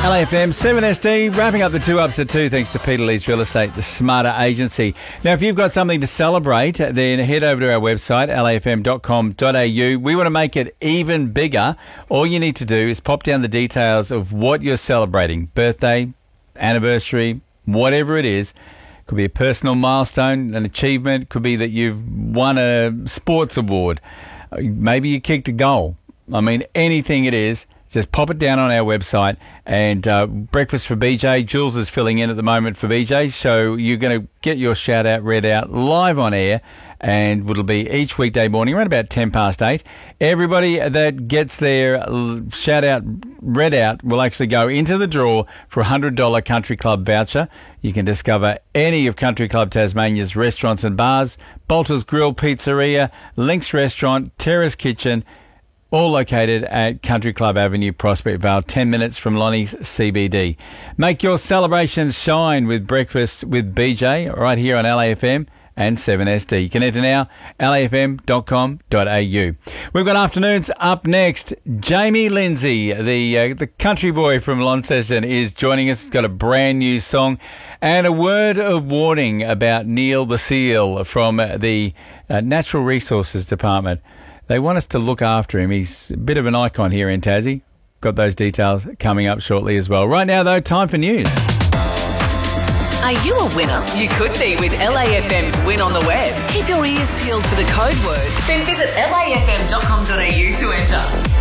LAFM 7SD, wrapping up the 2 ups at 2 thanks to Peter Lee's Real Estate, the smarter agency. Now, if you've got something to celebrate, then head over to our website, lafm.com.au. We want to make it even bigger. All you need to do is pop down the details of what you're celebrating. Birthday, anniversary, whatever it is. Could be a personal milestone, an achievement. Could be that you've won a sports award. Maybe you kicked a goal. I mean, anything it is. Just pop it down on our website. And Breakfast for BJ, Jules is filling in at the moment for BJ. So you're going to get your shout out read out live on air. And it'll be each weekday morning around about 8:10. Everybody that gets their shout out read out will actually go into the draw for a $100 Country Club voucher. You can discover any of Country Club Tasmania's restaurants and bars, Bolter's Grill Pizzeria, Lynx Restaurant, Terrace Kitchen, all located at Country Club Avenue, Prospect Vale, 10 minutes from Lonnie's CBD. Make your celebrations shine with Breakfast with BJ right here on LAFM and 7SD. You can enter now, lafm.com.au. We've got afternoons up next. Jamie Lindsay, the country boy from Launceston, is joining us. He's got a brand new song and a word of warning about Neil the Seal from the Natural Resources Department. They want us to look after him. He's a bit of an icon here in Tassie. Got those details coming up shortly as well. Right now, though, time for news. Are you a winner? You could be with LAFM's Win on the Web. Keep your ears peeled for the code word. Then visit lafm.com.au to enter.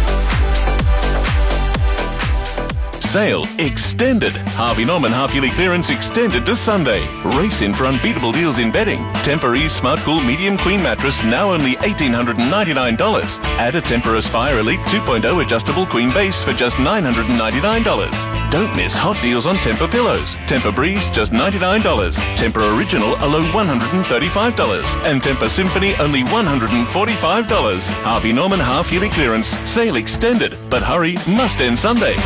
Sale extended. Harvey Norman half-yearly clearance extended to Sunday. Race in for unbeatable deals in bedding. Tempur-Ease Smart Cool Medium Queen Mattress now only $1,899. Add a Tempur Aspire Elite 2.0 adjustable queen base for just $999. Don't miss hot deals on Tempur pillows. Tempur Breeze just $99. Tempur Original a low $135. And Tempur Symphony only $145. Harvey Norman half-yearly clearance. Sale extended. But hurry, must end Sunday.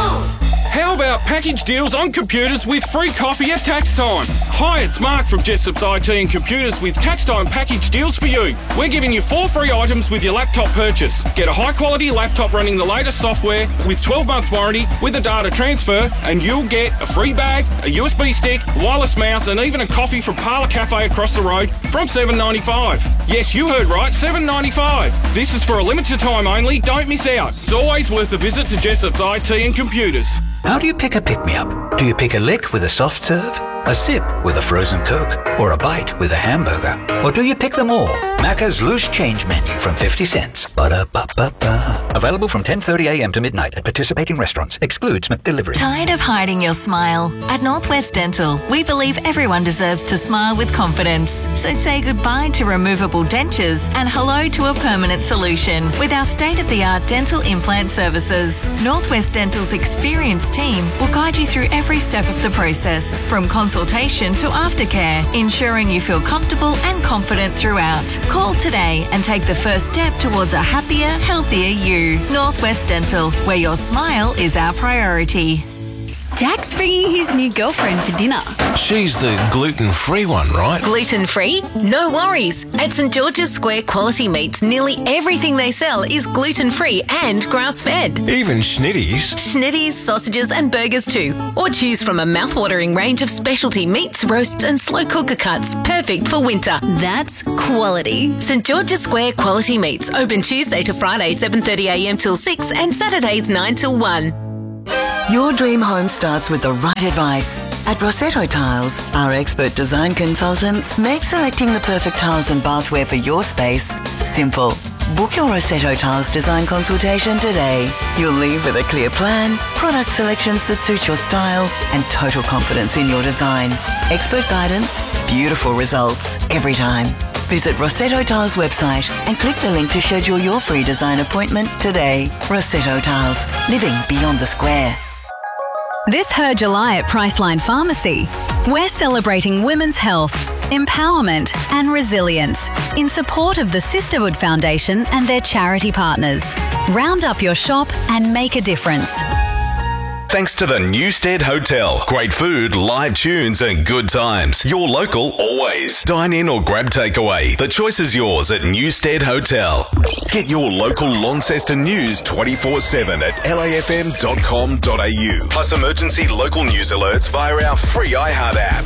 How about package deals on computers with free coffee at tax time? Hi, it's Mark from Jessop's IT and Computers with tax time package deals for you. We're giving you 4 free items with your laptop purchase. Get a high quality laptop running the latest software with 12 months warranty with a data transfer, and you'll get a free bag, a USB stick, wireless mouse, and even a coffee from Parlour Cafe across the road from $7.95. Yes, you heard right, $7.95. This is for a limited time only. Don't miss out. It's always worth a visit to Jessop's IT and Computers. How do you pick a pick-me-up? Do you pick a lick with a soft serve, a sip with a frozen Coke, or a bite with a hamburger? Or do you pick them all? Macca's Loose Change Menu from 50 cents. Ba-da-ba-ba-ba. Available from 10:30 a.m. to midnight at participating restaurants. Excludes McDelivery. Tired of hiding your smile? At Northwest Dental, we believe everyone deserves to smile with confidence. So say goodbye to removable dentures and hello to a permanent solution with our state-of-the-art dental implant services. Northwest Dental's experienced team will guide you through every step of the process, from consultation to aftercare, ensuring you feel comfortable and confident throughout. Call today and take the first step towards a happier, healthier you. Northwest Dental, where your smile is our priority. Jack's bringing his new girlfriend for dinner. She's the gluten-free one, right? Gluten-free? No worries. At St George's Square Quality Meats, nearly everything they sell is gluten-free and grass-fed. Even schnitties? Schnitties, sausages and burgers too. Or choose from a mouth-watering range of specialty meats, roasts and slow cooker cuts, perfect for winter. That's quality. St George's Square Quality Meats, open Tuesday to Friday 7:30 a.m. till 6 and Saturdays 9 till 1. Your dream home starts with the right advice. At Rossetto Tiles, our expert design consultants make selecting the perfect tiles and bathware for your space simple. Book your Rossetto Tiles design consultation today. You'll leave with a clear plan, product selections that suit your style, and total confidence in your design. Expert guidance, beautiful results every time. Visit Rossetto Tiles website and click the link to schedule your free design appointment today. Rossetto Tiles, living beyond the square. This Her July at Priceline Pharmacy, we're celebrating women's health, empowerment and resilience in support of the Sisterhood Foundation and their charity partners. Round up your shop and make a difference. Thanks to the Newstead Hotel. Great food, live tunes and good times. Your local always. Dine in or grab takeaway. The choice is yours at Newstead Hotel. Get your local Launceston news 24/7 at lafm.com.au. Plus emergency local news alerts via our free iHeart app.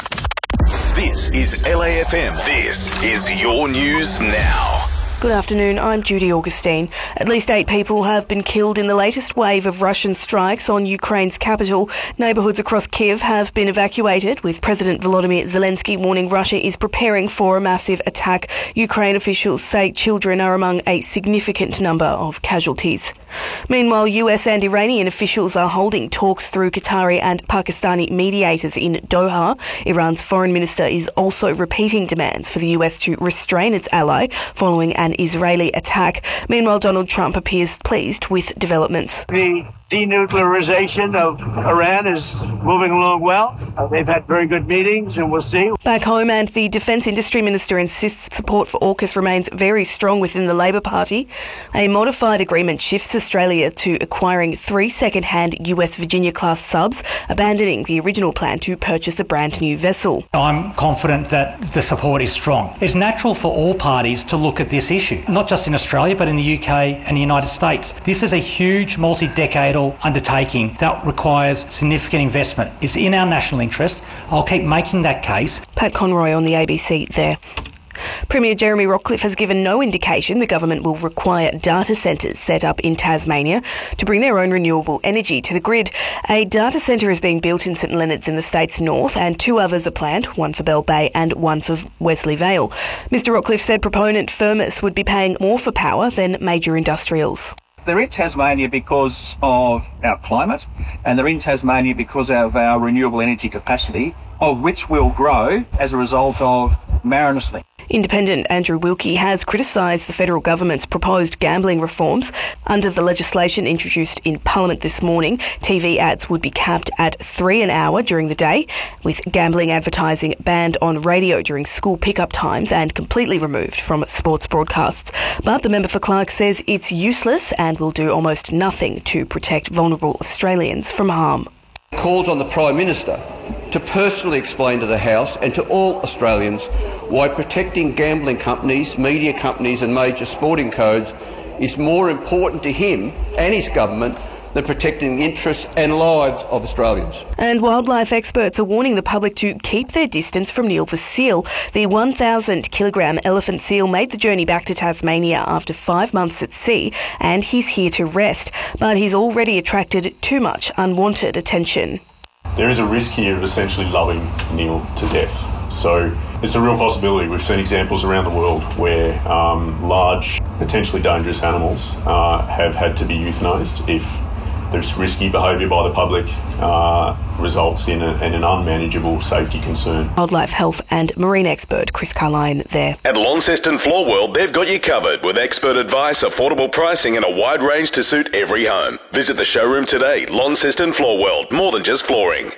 This is LAFM. This is your news now. Good afternoon, I'm Judy Augustine. At least 8 people have been killed in the latest wave of Russian strikes on Ukraine's capital. Neighbourhoods across Kyiv have been evacuated, with President Volodymyr Zelensky warning Russia is preparing for a massive attack. Ukraine officials say children are among a significant number of casualties. Meanwhile, US and Iranian officials are holding talks through Qatari and Pakistani mediators in Doha. Iran's foreign minister is also repeating demands for the US to restrain its ally following an Israeli attack. Meanwhile, Donald Trump appears pleased with developments. The denuclearization of Iran is moving along well. They've had very good meetings, and we'll see. Back home, and the Defence Industry Minister insists support for AUKUS remains very strong within the Labor Party. A modified agreement shifts Australia to acquiring 3 second-hand US Virginia-class subs, abandoning the original plan to purchase a brand-new vessel. I'm confident that the support is strong. It's natural for all parties to look at this issue, not just in Australia, but in the UK and the United States. This is a huge multi-decadal undertaking that requires significant investment. It's in our national interest. I'll keep making that case. Pat Conroy on the ABC there. Premier Jeremy Rockliff has given no indication the government will require data centres set up in Tasmania to bring their own renewable energy to the grid. A data centre is being built in St Leonards in the state's north, and 2 others are planned, one for Bell Bay and one for Wesley Vale. Mr Rockliff said proponent Firmus would be paying more for power than major industrials. They're in Tasmania because of our climate, and they're in Tasmania because of our renewable energy capacity, of which will grow as a result of Marinus Link. Independent Andrew Wilkie has criticised the federal government's proposed gambling reforms. Under the legislation introduced in Parliament this morning, TV ads would be capped at 3 an hour during the day, with gambling advertising banned on radio during school pickup times and completely removed from sports broadcasts. But the member for Clark says it's useless and will do almost nothing to protect vulnerable Australians from harm. Calls on the Prime Minister to personally explain to the House and to all Australians why protecting gambling companies, media companies and major sporting codes is more important to him and his government than protecting the interests and lives of Australians. And wildlife experts are warning the public to keep their distance from Neil the seal. The 1,000-kilogram elephant seal made the journey back to Tasmania after 5 months at sea, and he's here to rest. But he's already attracted too much unwanted attention. There is a risk here of essentially loving Neil to death. So it's a real possibility. We've seen examples around the world where large, potentially dangerous animals have had to be euthanised if there's risky behaviour by the public results in an unmanageable safety concern. Wildlife health and marine expert Chris Carline there. At Launceston Floor World, they've got you covered with expert advice, affordable pricing and a wide range to suit every home. Visit the showroom today. Launceston Floor World, more than just flooring.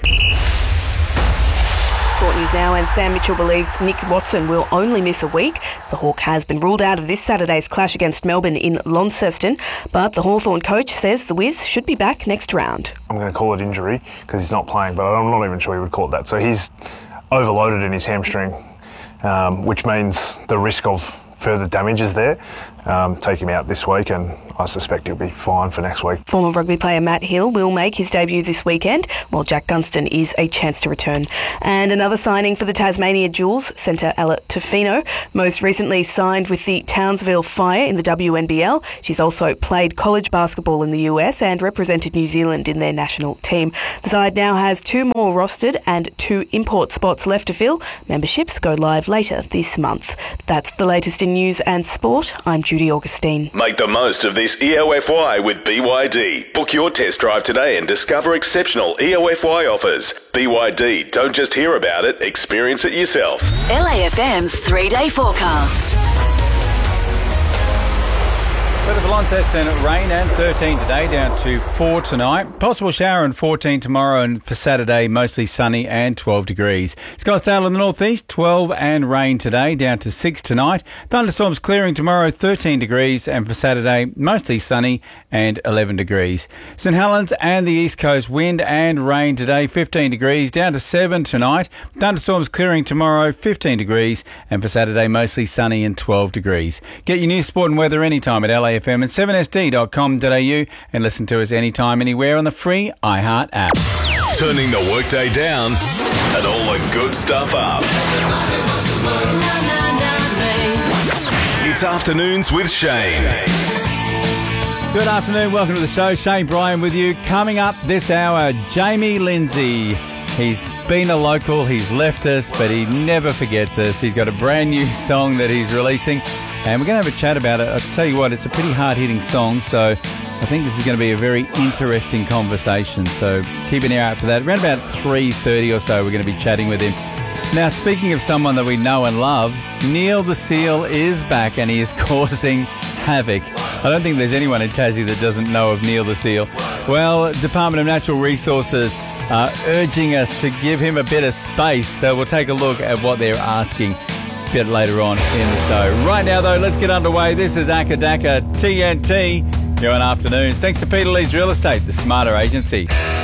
Sport News now, and Sam Mitchell believes Nick Watson will only miss a week. The Hawk has been ruled out of this Saturday's clash against Melbourne in Launceston, but the Hawthorn coach says the Wiz should be back next round. I'm going to call it injury because he's not playing, but I'm not even sure he would call it that. So he's overloaded in his hamstring, which means the risk of further damage is there. Take him out this week and I suspect he'll be fine for next week. Former rugby player Matt Hill will make his debut this weekend, while Jack Gunston is a chance to return. And another signing for the Tasmania Jewels, centre Ella Tofino, most recently signed with the Townsville Fire in the WNBL. She's also played college basketball in the US and represented New Zealand in their national team. The side now has 2 more rostered and 2 import spots left to fill. Memberships go live later this month. That's the latest in news and sport. I'm Judy Augustine. Make the most of this EOFY with BYD. Book your test drive today and discover exceptional EOFY offers. BYD, don't just hear about it, experience it yourself. LAFM's 3-day forecast. Weather for Launceston, rain and 13 today, down to 4 tonight. Possible shower and 14 tomorrow, and for Saturday, mostly sunny and 12 degrees. Scottsdale in the northeast, 12 and rain today, down to 6 tonight. Thunderstorms clearing tomorrow, 13 degrees, and for Saturday, mostly sunny and 11 degrees. St Helens and the east coast, wind and rain today, 15 degrees, down to 7 tonight. Thunderstorms clearing tomorrow, 15 degrees, and for Saturday, mostly sunny and 12 degrees. Get your news, sport and weather anytime at LAFM and 7sd.com.au, and listen to us anytime, anywhere on the free iHeart app. Turning the workday down and all the good stuff up. It's Afternoons with Shane. Good afternoon, welcome to the show. Shane Bryan with you. Coming up this hour, Jamie Lindsay. He's been a local, he's left us, but he never forgets us. He's got a brand new song that he's releasing, and we're going to have a chat about it. I'll tell you what, it's a pretty hard-hitting song, so I think this is going to be a very interesting conversation. So keep an ear out for that. Around about 3:30 or so, we're going to be chatting with him. Now, speaking of someone that we know and love, Neil the Seal is back, and he is causing havoc. I don't think there's anyone in Tassie that doesn't know of Neil the Seal. Well, Department of Natural Resources are urging us to give him a bit of space, so we'll take a look at what they're asking a bit later on in the show. Right now, though, let's get underway. This is Akadaka TNT. You're on Afternoons. Thanks to Peter Leeds Real Estate, the smarter agency.